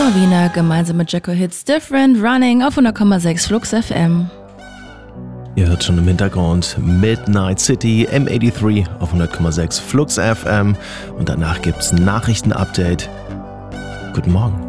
Wiener gemeinsam mit Jacko Hits Different Running auf 100,6 Flux FM. Ihr hört schon im Hintergrund Midnight City M83 auf 100,6 Flux FM und danach gibt's ein Nachrichtenupdate. Guten Morgen.